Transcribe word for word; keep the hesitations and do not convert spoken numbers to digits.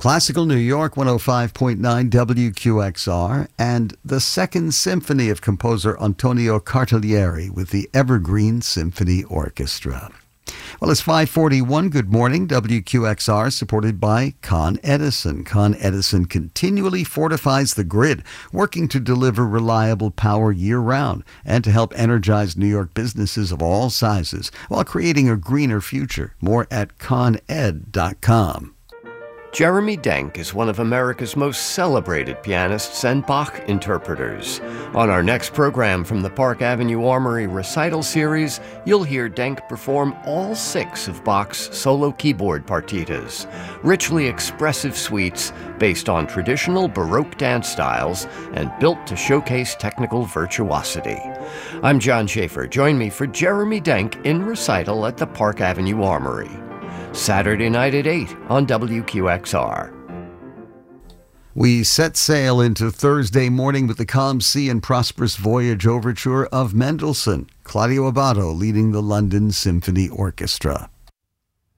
Classical New York one oh five point nine W Q X R, and the Second Symphony of composer Antonio Cartaglieri with the Evergreen Symphony Orchestra. Well, it's five forty-one. Good morning. W Q X R, supported by Con Edison. Con Edison continually fortifies the grid, working to deliver reliable power year-round and to help energize New York businesses of all sizes while creating a greener future. More at con ed dot com. Jeremy Denk is one of America's most celebrated pianists and Bach interpreters. On our next program from the Park Avenue Armory Recital Series, you'll hear Denk perform all six of Bach's solo keyboard partitas, richly expressive suites based on traditional Baroque dance styles and built to showcase technical virtuosity. I'm John Schaefer. Join me for Jeremy Denk in recital at the Park Avenue Armory. Saturday night at eight on W Q X R. We set sail into Thursday morning with the Calm Sea and Prosperous Voyage overture of Mendelssohn, Claudio Abbado leading the London Symphony Orchestra.